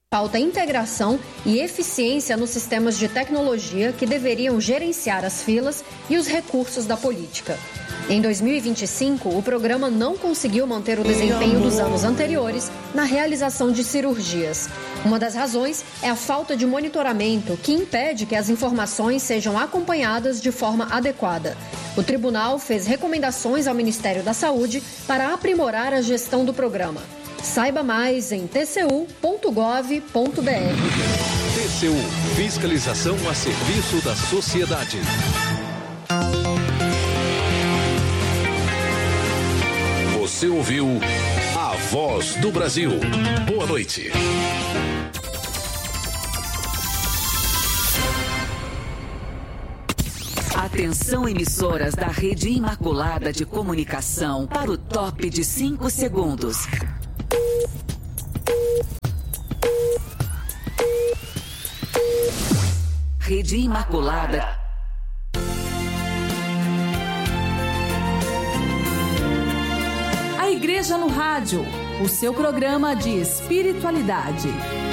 Falta integração e eficiência nos sistemas de tecnologia que deveriam gerenciar as filas e os recursos da política. Em 2025, o programa não conseguiu manter o desempenho dos anos anteriores na realização de cirurgias. Uma das razões é a falta de monitoramento, que impede que as informações sejam acompanhadas de forma adequada. O tribunal fez recomendações ao Ministério da Saúde para aprimorar a gestão do programa. Saiba mais em tcu.gov.br. TCU, fiscalização a serviço da sociedade. Você ouviu A Voz do Brasil. Boa noite. Atenção, emissoras da Rede Imaculada de Comunicação para o top de 5 segundos. Rede Imaculada. A Igreja no Rádio, o seu programa de espiritualidade.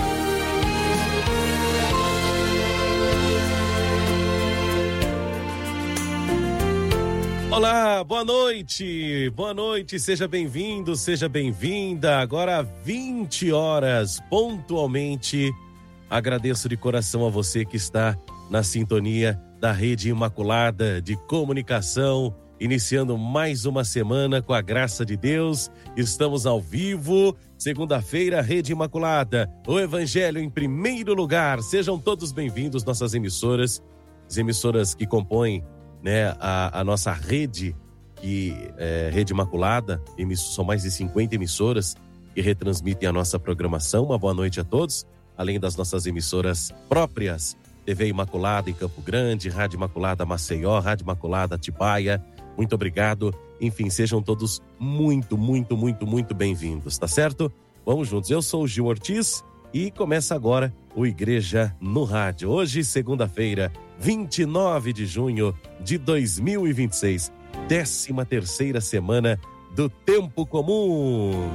Olá, boa noite, seja bem-vindo, seja bem-vinda. Agora 20 horas, pontualmente. Agradeço de coração a você que está na sintonia da Rede Imaculada de Comunicação, iniciando mais uma semana com a graça de Deus. Estamos ao vivo, segunda-feira, Rede Imaculada, o Evangelho em primeiro lugar. Sejam todos bem-vindos, nossas emissoras, as emissoras que compõem, né, a nossa rede, que é Rede Imaculada. São mais de 50 emissoras que retransmitem a nossa programação. Uma boa noite a todos, além das nossas emissoras próprias, TV Imaculada em Campo Grande, Rádio Imaculada Maceió, Rádio Imaculada Atibaia. Muito obrigado. Enfim, sejam todos muito bem-vindos, tá certo? Vamos juntos. Eu sou o Gil Ortiz e começa agora o Igreja no Rádio. Hoje, segunda-feira, 29 de junho de 2026, 13ª semana do Tempo Comum.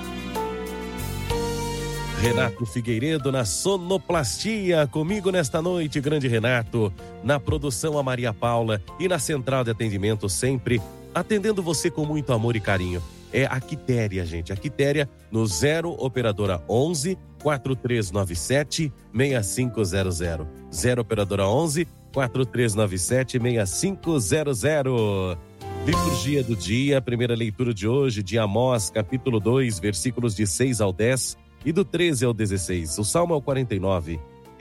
Renato Figueiredo na sonoplastia, comigo nesta noite, grande Renato, na produção a Maria Paula e na central de atendimento sempre, atendendo você com muito amor e carinho. É a Quitéria, gente, a Quitéria no 0 operadora 11 4397 6500. 0 operadora 11 4397 6500. Liturgia do dia, primeira leitura de hoje de Amós, capítulo 2, versículos de 6 ao 10 e do 13 ao 16. O Salmo é o 49.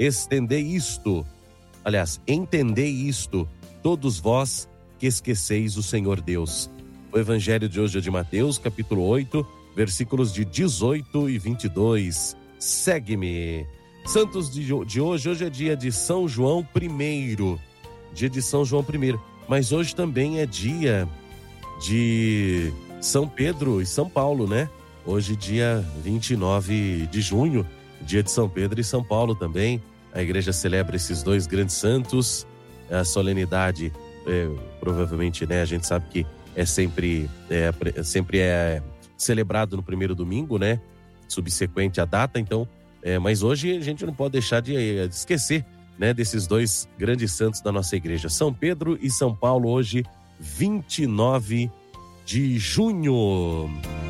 Entendei isto, todos vós que esqueceis o Senhor Deus. O Evangelho de hoje é de Mateus, capítulo 8, versículos de 18 e 22. Segue-me. Santos de hoje é dia de São João I. Dia de São João I. Mas hoje também é dia de São Pedro e São Paulo, né? Hoje, dia 29 de junho, dia de São Pedro e São Paulo também. A igreja celebra esses dois grandes santos. A solenidade, provavelmente, né? A gente sabe que sempre é celebrado no primeiro domingo, né? Subsequente à data, então. Mas hoje a gente não pode deixar de esquecer, né? Desses dois grandes santos da nossa igreja. São Pedro e São Paulo, hoje, 29 de junho.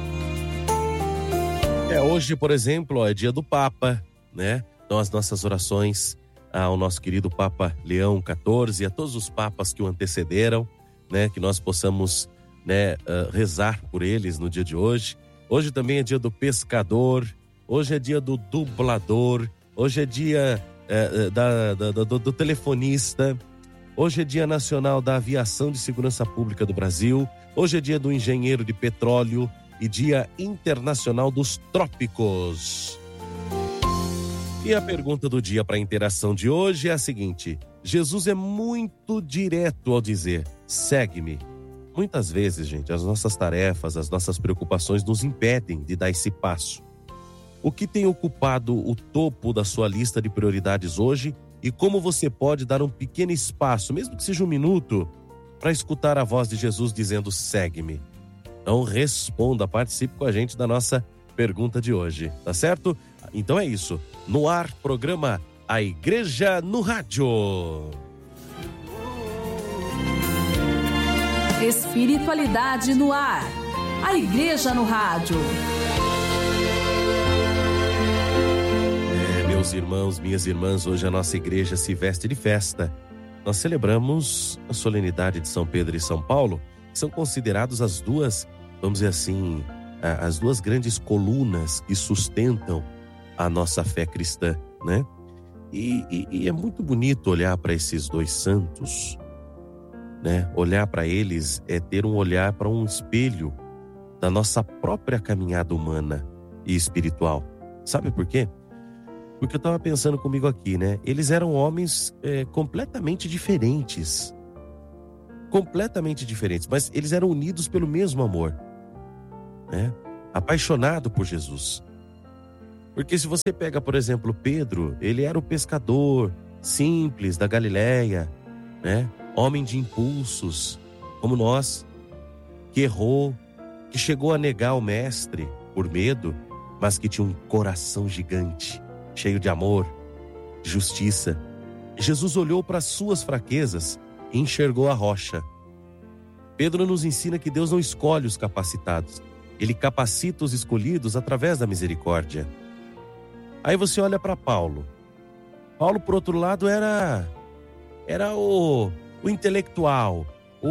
Hoje, por exemplo, é dia do Papa, né? Então, as nossas orações ao nosso querido Papa Leão XIV, a todos os papas que o antecederam, né? Que nós possamos, né, rezar por eles no dia de hoje. Hoje também é dia do pescador, hoje é dia do dublador, hoje é dia do telefonista, hoje é dia nacional da aviação de segurança pública do Brasil, hoje é dia do engenheiro de petróleo, e Dia Internacional dos Trópicos. E a pergunta do dia para a interação de hoje é a seguinte: Jesus é muito direto ao dizer, segue-me. Muitas vezes, gente, as nossas tarefas, as nossas preocupações nos impedem de dar esse passo. O que tem ocupado o topo da sua lista de prioridades hoje e como você pode dar um pequeno espaço, mesmo que seja um minuto, para escutar a voz de Jesus dizendo, segue-me. Então responda, participe com a gente da nossa pergunta de hoje, tá certo? Então é isso. No ar, programa A Igreja no Rádio. Espiritualidade no ar. A Igreja no Rádio. Meus irmãos, minhas irmãs, hoje a nossa igreja se veste de festa. Nós celebramos a solenidade de São Pedro e São Paulo, que são considerados as duas, vamos dizer assim, as duas grandes colunas que sustentam a nossa fé cristã, né? E é muito bonito olhar para esses dois santos, né? Olhar para eles é ter um olhar para um espelho da nossa própria caminhada humana e espiritual. Sabe por quê? Porque eu estava pensando comigo aqui, né? Eles eram homens completamente diferentes. Completamente diferentes, mas eles eram unidos pelo mesmo amor, né? Apaixonado por Jesus. Porque se você pega, por exemplo, Pedro, ele era o pescador simples da Galileia, né? Homem de impulsos, como nós, que errou, que chegou a negar o mestre por medo, mas que tinha um coração gigante, cheio de amor, justiça. Jesus olhou para as suas fraquezas e enxergou a rocha. Pedro nos ensina que Deus não escolhe os capacitados, Ele capacita os escolhidos através da misericórdia. Aí você olha para Paulo. Paulo, por outro lado, era o intelectual,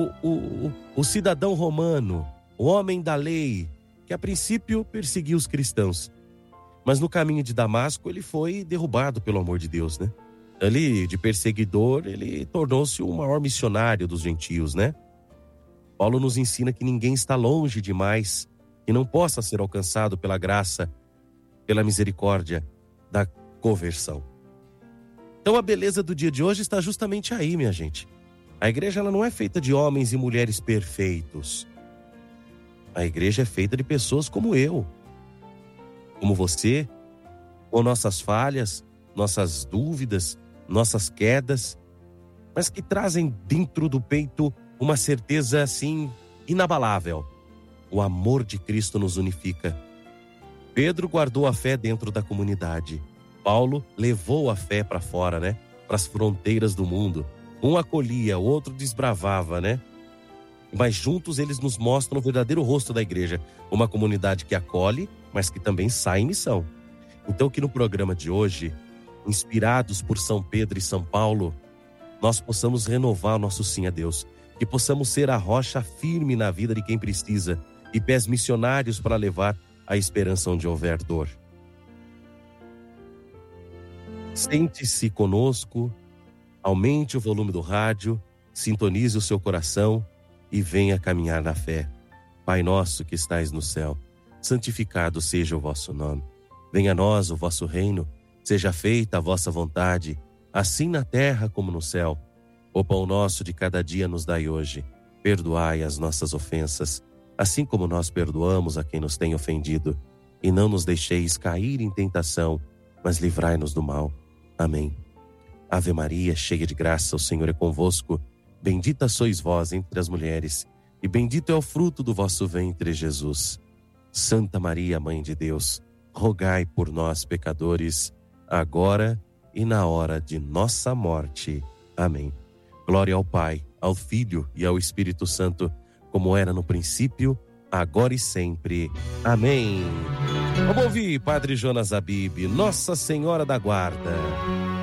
o cidadão romano, o homem da lei, que a princípio perseguia os cristãos. Mas no caminho de Damasco ele foi derrubado pelo amor de Deus, né? Ali, de perseguidor, ele tornou-se o maior missionário dos gentios, né? Paulo nos ensina que ninguém está longe demais, que não possa ser alcançado pela graça, pela misericórdia da conversão. Então a beleza do dia de hoje está justamente aí, minha gente. A igreja ela não é feita de homens e mulheres perfeitos. A igreja é feita de pessoas como eu, como você, com nossas falhas, nossas dúvidas, nossas quedas, mas que trazem dentro do peito uma certeza assim inabalável. O amor de Cristo nos unifica. Pedro guardou a fé dentro da comunidade. Paulo levou a fé para fora, né? Para as fronteiras do mundo. Um acolhia, o outro desbravava, né? Mas juntos eles nos mostram o verdadeiro rosto da igreja. Uma comunidade que acolhe, mas que também sai em missão. Então que no programa de hoje, inspirados por São Pedro e São Paulo, nós possamos renovar o nosso sim a Deus. Que possamos ser a rocha firme na vida de quem precisa e pés missionários para levar a esperança onde houver dor. Sente-se conosco, aumente o volume do rádio, sintonize o seu coração e venha caminhar na fé. Pai nosso que estais no céu, santificado seja o vosso nome. Venha a nós o vosso reino, seja feita a vossa vontade, assim na terra como no céu. O pão nosso de cada dia nos dai hoje. Perdoai as nossas ofensas, assim como nós perdoamos a quem nos tem ofendido. E não nos deixeis cair em tentação, mas livrai-nos do mal. Amém. Ave Maria, cheia de graça, o Senhor é convosco. Bendita sois vós entre as mulheres, e bendito é o fruto do vosso ventre, Jesus. Santa Maria, Mãe de Deus, rogai por nós, pecadores, agora e na hora de nossa morte. Amém. Glória ao Pai, ao Filho e ao Espírito Santo, como era no princípio, agora e sempre. Amém. Vamos ouvir Padre Jonas Abib, Nossa Senhora da Guarda.